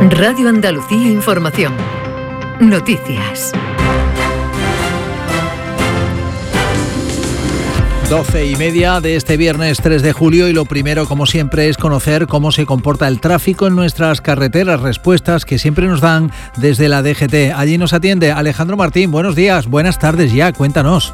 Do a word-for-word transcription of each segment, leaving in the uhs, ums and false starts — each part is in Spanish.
Radio Andalucía Información. Noticias. doce y media de este viernes tres de julio y lo primero, como siempre, es conocer cómo se comporta el tráfico en nuestras carreteras. Respuestas que siempre nos dan desde la D G T. Allí nos atiende Alejandro Martín. Buenos días, buenas tardes ya, cuéntanos.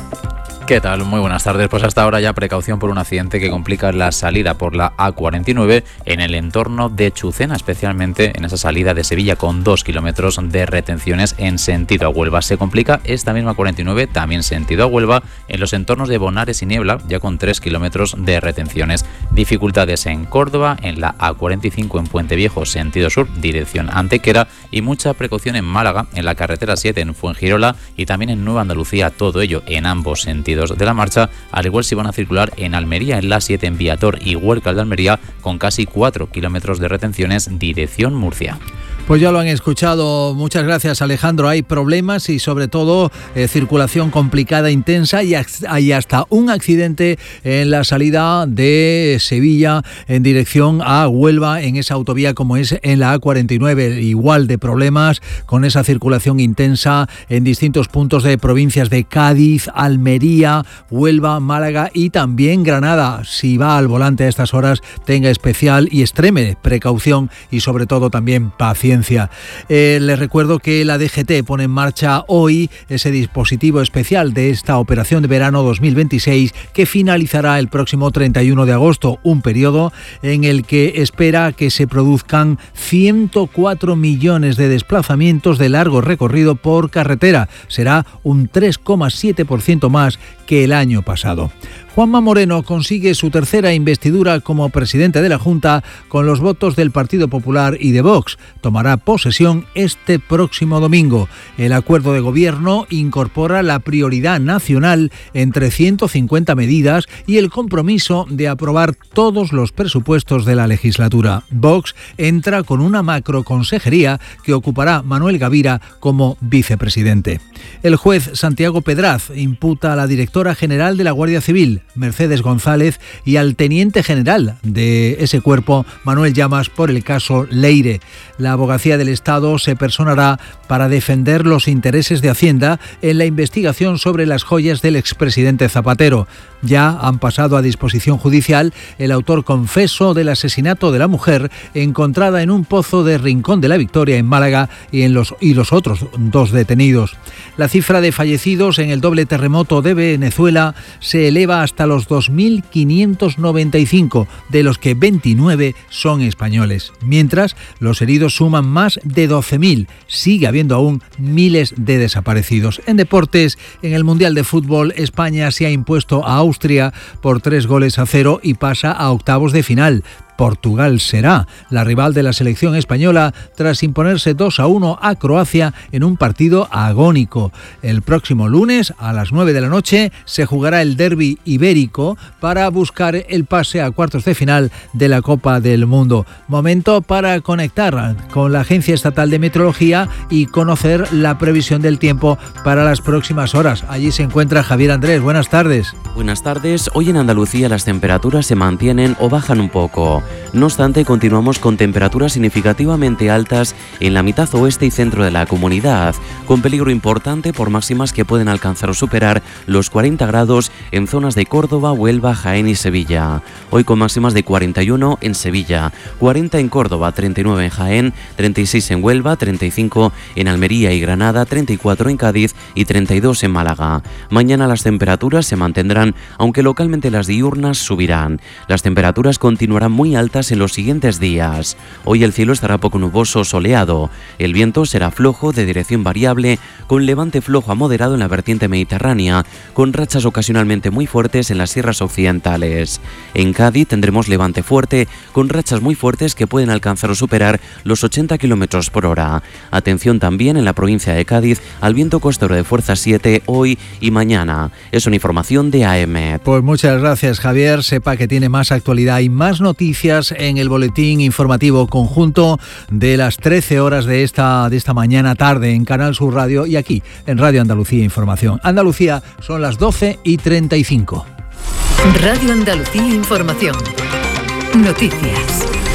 ¿Qué tal? Muy buenas tardes. Pues hasta ahora ya precaución por un accidente que complica la salida por la A cuarenta y nueve en el entorno de Chucena, especialmente en esa salida de Sevilla con dos kilómetros de retenciones en sentido a Huelva. Se complica esta misma cuarenta y nueve, también sentido a Huelva, en los entornos de Bonares y Niebla, ya con tres kilómetros de retenciones. Dificultades en Córdoba, en la A cuarenta y cinco en Puente Viejo, sentido sur, dirección Antequera, y mucha precaución en Málaga, en la carretera siete en Fuengirola y también en Nueva Andalucía, todo ello en ambos sentidos de la marcha, al igual si van a circular en Almería, en la siete en Viator y Huércal de Almería, con casi cuatro kilómetros de retenciones, dirección Murcia. Pues ya lo han escuchado. Muchas gracias, Alejandro. Hay problemas y sobre todo eh, circulación complicada, intensa y, hay hasta un accidente en la salida de Sevilla en dirección a Huelva en esa autovía como es en la A cuarenta y nueve. Igual de problemas con esa circulación intensa en distintos puntos de provincias de Cádiz, Almería, Huelva, Málaga y también Granada. Si va al volante a estas horas, tenga especial y extreme precaución y sobre todo también paciencia. Eh, les recuerdo que la D G T pone en marcha hoy ese dispositivo especial de esta operación de verano dos mil veintiséis que finalizará el próximo treinta y uno de agosto, un periodo en el que espera que se produzcan ciento cuatro millones de desplazamientos de largo recorrido por carretera. Será un tres coma siete por ciento más que el año pasado. Juanma Moreno consigue su tercera investidura como presidente de la Junta con los votos del Partido Popular y de Vox. Tomará posesión este próximo domingo. El acuerdo de gobierno incorpora la prioridad nacional entre ciento cincuenta medidas y el compromiso de aprobar todos los presupuestos de la legislatura. Vox entra con una macroconsejería que ocupará Manuel Gavira como vicepresidente. El juez Santiago Pedraz imputa a la directora general de la Guardia Civil, Mercedes González, y al teniente general de ese cuerpo, Manuel Llamas, por el caso Leire. La Abogacía del Estado se personará para defender los intereses de Hacienda en la investigación sobre las joyas del expresidente Zapatero. Ya han pasado a disposición judicial el autor confeso del asesinato de la mujer encontrada en un pozo de Rincón de la Victoria en Málaga y, en los, y los otros dos detenidos. La cifra de fallecidos en el doble terremoto de Venezuela se eleva hasta los dos mil quinientos noventa y cinco, de los que veintinueve son españoles, mientras los heridos suman más de doce mil. Sigue habiendo aún miles de desaparecidos. En deportes, en el Mundial de Fútbol, España se ha impuesto a Austria por tres goles a cero y pasa a octavos de final. Portugal será la rival de la selección española tras imponerse dos a uno a Croacia en un partido agónico. El próximo lunes a las nueve de la noche se jugará el derbi ibérico para buscar el pase a cuartos de final de la Copa del Mundo. Momento para conectar con la Agencia Estatal de Meteorología y conocer la previsión del tiempo para las próximas horas. Allí se encuentra Javier Andrés. Buenas tardes. Buenas tardes. Hoy en Andalucía las temperaturas se mantienen o bajan un poco. No obstante, continuamos con temperaturas significativamente altas en la mitad oeste y centro de la comunidad, con peligro importante por máximas que pueden alcanzar o superar los cuarenta grados en zonas de Córdoba, Huelva, Jaén y Sevilla. Hoy con máximas de cuarenta y uno en Sevilla, cuarenta en Córdoba, treinta y nueve en Jaén, treinta y seis en Huelva, treinta y cinco en Almería y Granada, treinta y cuatro en Cádiz y treinta y dos en Málaga. Mañana las temperaturas se mantendrán, aunque localmente las diurnas subirán. Las temperaturas continuarán muy altas en los siguientes días. Hoy el cielo estará poco nuboso o soleado. El viento será flojo de dirección variable, con levante flojo a moderado en la vertiente mediterránea, con rachas ocasionalmente muy fuertes en las sierras occidentales. En Cádiz tendremos levante fuerte, con rachas muy fuertes que pueden alcanzar o superar los ochenta kilómetros por hora. Atención también en la provincia de Cádiz al viento costero de fuerza siete hoy y mañana. Es una información de A M. Pues muchas gracias, Javier. Sepa que tiene más actualidad y más noticias en el boletín informativo conjunto de las trece horas de esta, de esta mañana tarde en Canal Sur Radio y aquí en Radio Andalucía Información. Andalucía, son las doce y treinta y cinco. Radio Andalucía Información. Noticias.